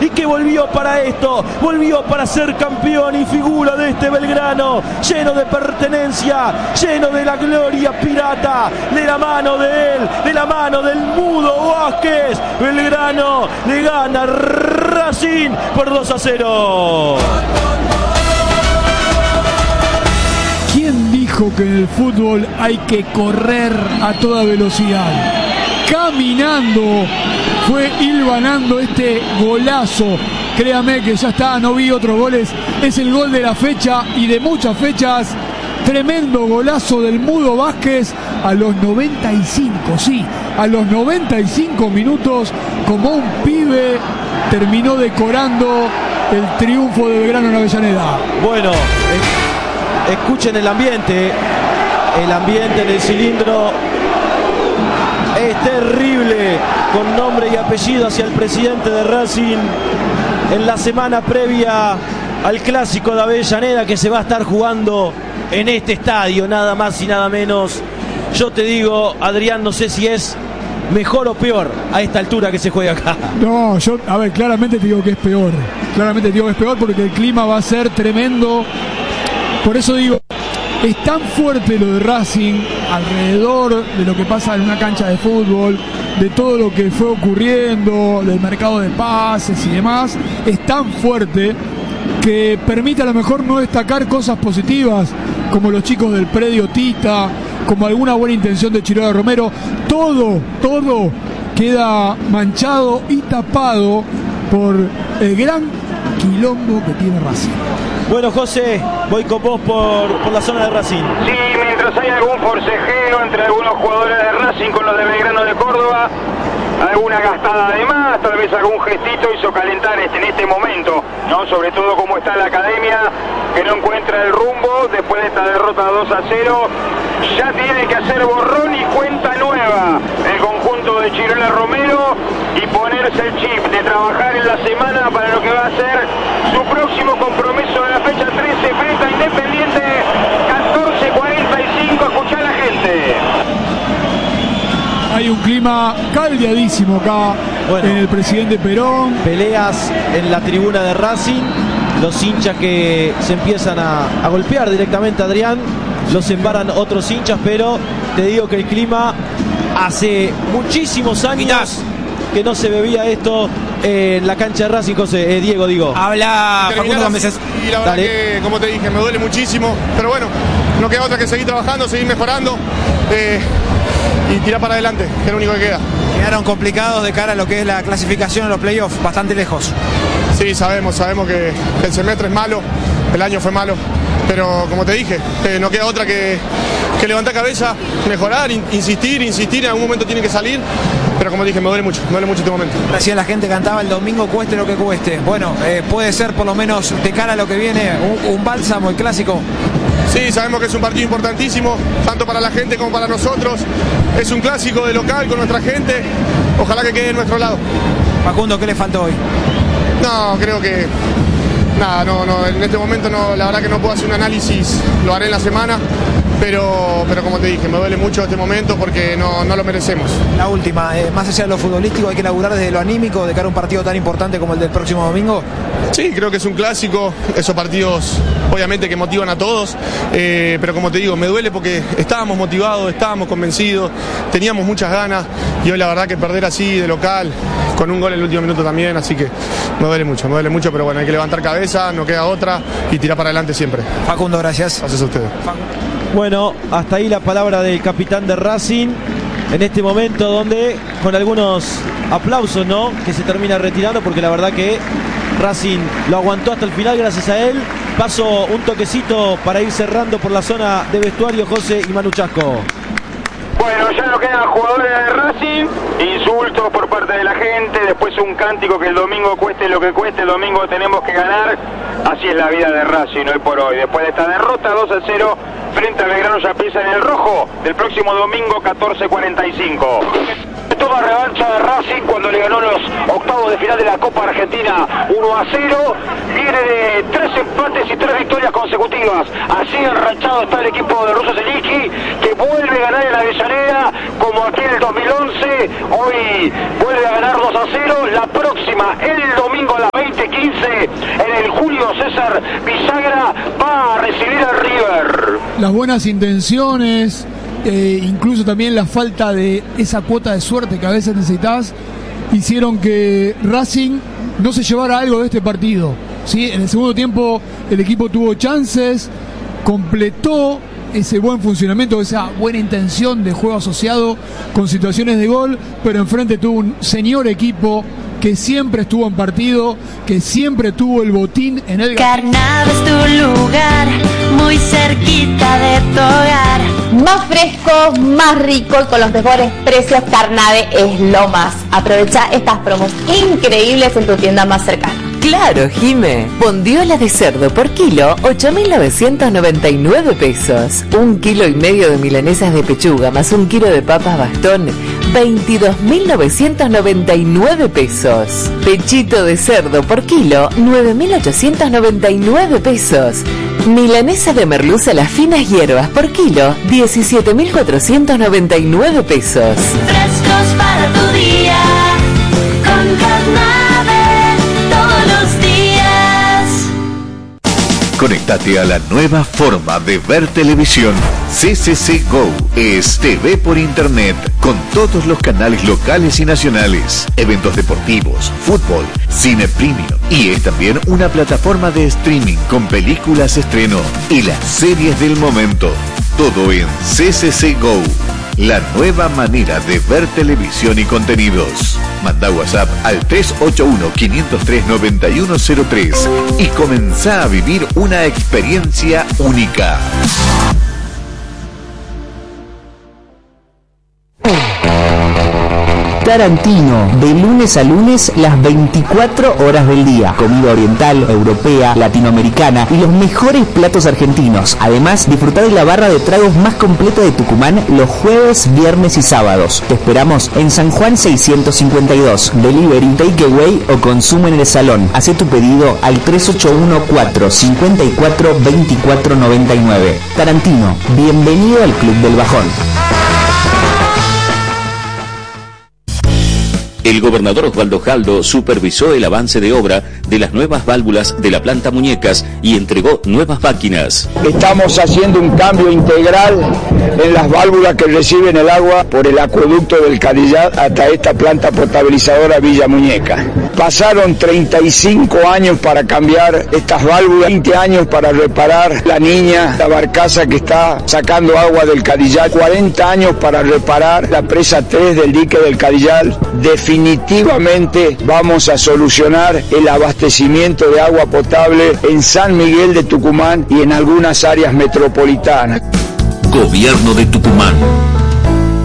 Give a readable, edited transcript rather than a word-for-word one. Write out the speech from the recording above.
y que volvió para esto, volvió para ser campeón y figura de este Belgrano, lleno de pertenencia, lleno de la gloria pirata, de la mano de él, de la mano del Mudo Vázquez. Belgrano le gana Racing por 2-0. ¿Quién dijo que en el fútbol hay que correr a toda velocidad? Caminando fue hilvanando este golazo. Créame que ya está, no vi otros goles. Es el gol de la fecha y de muchas fechas. Tremendo golazo del Mudo Vázquez a los 95, sí, a los 95 minutos, como un pibe, terminó decorando el triunfo de Belgrano en Avellaneda. Bueno, escuchen el ambiente en el cilindro es terrible, con nombre y apellido hacia el presidente de Racing en la semana previa al clásico de Avellaneda, que se va a estar jugando en este estadio, nada más y nada menos. Yo te digo, Adrián, no sé si es mejor o peor a esta altura que se juega acá. No, a ver, claramente te digo que es peor. Claramente te digo que es peor porque el clima va a ser tremendo. Por eso digo, es tan fuerte lo de Racing alrededor de lo que pasa en una cancha de fútbol, de todo lo que fue ocurriendo, del mercado de pases y demás. Es tan fuerte que permite a lo mejor no destacar cosas positivas, como los chicos del predio Tita, como alguna buena intención de Chirola Romero. Todo queda manchado y tapado por el gran quilombo que tiene Racing. Bueno, José, voy con vos por la zona de Racing. Sí, mientras hay algún forcejeo entre algunos jugadores de Racing con los de Belgrano de Córdoba, alguna gastada de más, tal vez algún gestito hizo calentar en este momento, ¿no? Sobre todo cómo está la academia, que no encuentra el rumbo después de esta derrota 2-0. Ya tiene que hacer borrón y cuenta nueva el conjunto de Chirola Romero y ponerse el chip de trabajar en la semana para lo que va a ser su próximo compromiso de la fecha 13 frente a Independiente. 14:45, escuchá a la gente. Hay un clima caldeadísimo acá, bueno, en el Presidente Perón. Peleas en la tribuna de Racing, los hinchas que se empiezan a golpear directamente, Adrián, los embaran otros hinchas, pero te digo que el clima hace muchísimos años que no se bebía esto en la cancha de Racing. José, Diego, digo. Habla Facundo Gómez. Y la verdad que, como te dije, me duele muchísimo, pero bueno, no queda otra que seguir trabajando, seguir mejorando y tirar para adelante, que es lo único que queda. Quedaron complicados de cara a lo que es la clasificación en los playoffs, bastante lejos. Sí, sabemos que el semestre es malo, el año fue malo, pero como te dije, no queda otra que levantar cabeza, mejorar, insistir, en algún momento tiene que salir, pero como dije, me duele mucho este momento. Recién la gente cantaba el domingo, cueste lo que cueste. Bueno, puede ser por lo menos de cara a lo que viene un bálsamo, el clásico. Sí, sabemos que es un partido importantísimo, tanto para la gente como para nosotros. Es un clásico de local con nuestra gente, ojalá que quede de nuestro lado. Facundo, ¿qué le faltó hoy? No, creo que nada, no, en este momento no, la verdad que no puedo hacer un análisis, lo haré en la semana, pero como te dije, me duele mucho este momento porque no lo merecemos. La última, más allá de lo futbolístico, hay que laburar desde lo anímico de cara a un partido tan importante como el del próximo domingo. Sí, creo que es un clásico, esos partidos obviamente que motivan a todos, pero como te digo, me duele porque estábamos motivados, estábamos convencidos, teníamos muchas ganas y hoy la verdad que perder así de local, con un gol en el último minuto también, así que me duele mucho, pero bueno, hay que levantar cabeza, no queda otra y tirar para adelante siempre. Facundo, gracias. Gracias a ustedes. Bueno, hasta ahí la palabra del capitán de Racing en este momento, donde con algunos aplausos, ¿no?, que se termina retirando, porque la verdad que Racing lo aguantó hasta el final gracias a él. Paso un toquecito para ir cerrando por la zona de vestuario, José y Manu Chasco. Bueno, ya no quedan jugadores de Racing, insultos por parte de la gente, después un cántico que el domingo cueste lo que cueste, el domingo tenemos que ganar. Así es la vida de Racing hoy por hoy. Después de esta derrota 2-0 frente a Belgrano, ya piensa en el rojo del próximo domingo 14:45. Toda revancha de Racing cuando le ganó los octavos de final de la Copa Argentina 1-0. Viene de 3 empates y 3 victorias consecutivas. Así enrachado está el equipo de Russo Zelensky, que vuelve a ganar en la Avellaneda como aquí en el 2011. Hoy vuelve a ganar 2-0. La próxima, el domingo a la noche en el Julio César Bisagra va a recibir a River. Las buenas intenciones, incluso también la falta de esa cuota de suerte que a veces necesitas, hicieron que Racing no se llevara algo de este partido, ¿sí? En el segundo tiempo el equipo tuvo chances, completó ese buen funcionamiento, esa buena intención de juego asociado con situaciones de gol, pero enfrente tuvo un señor equipo que siempre estuvo en partido, que siempre tuvo el botín en el... Carnave es tu lugar, muy cerquita de tu hogar. Más frescos, más ricos, con los mejores precios. Carnave es lo más. Aprovecha estas promos increíbles en tu tienda más cercana. Claro, Jime. Bondiola de cerdo por kilo, 8.999 pesos. 1,5 kilos de milanesas de pechuga más 1 kilo de papas bastón, 22.999 pesos. Pechito de cerdo por kilo, 9.899 pesos. Milanesa de merluza a las finas hierbas por kilo, 17.499 pesos. Frescos para tu día, con Carnave todos los días. Conéctate a la nueva forma de ver televisión. CCC Go es TV por internet con todos los canales locales y nacionales, eventos deportivos, fútbol, cine premium, y es también una plataforma de streaming con películas estreno y las series del momento. Todo en CCC Go, la nueva manera de ver televisión y contenidos. Manda WhatsApp al 381-503-9103 y comenzá a vivir una experiencia única. Tarantino, de lunes a lunes, las 24 horas del día. Comida oriental, europea, latinoamericana y los mejores platos argentinos. Además, disfrutar de la barra de tragos más completa de Tucumán los jueves, viernes y sábados. Te esperamos en San Juan 652. Delivery, takeaway o consumo en el salón. Hacé tu pedido al 381-454-2499. Tarantino, bienvenido al Club del Bajón. El gobernador Osvaldo Jaldo supervisó el avance de obra de las nuevas válvulas de la planta Muñecas y entregó nuevas máquinas. Estamos haciendo un cambio integral en las válvulas que reciben el agua por el acueducto del Cadillat hasta esta planta potabilizadora Villa Muñeca. Pasaron 35 años para cambiar estas válvulas, 20 años para reparar la niña, la barcaza que está sacando agua del Cadillat, 40 años para reparar la presa 3 del dique del Cadillat. Definitivamente vamos a solucionar el abastecimiento de agua potable en San Miguel de Tucumán y en algunas áreas metropolitanas. Gobierno de Tucumán.